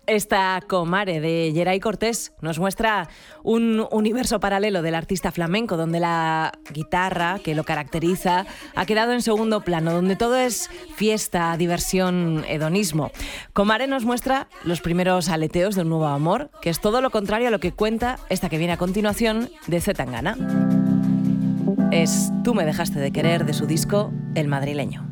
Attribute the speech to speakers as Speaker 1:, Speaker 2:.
Speaker 1: Esta Comare de Geray Cortés nos muestra un universo paralelo del artista flamenco, donde la guitarra que lo caracteriza ha quedado en segundo plano, donde todo es fiesta, diversión, hedonismo. Comare nos muestra los primeros aleteos de un nuevo amor, que es todo lo contrario a lo que cuenta esta que viene a continuación de C. Tangana. Es Tú me dejaste de querer, de su disco El Madrileño.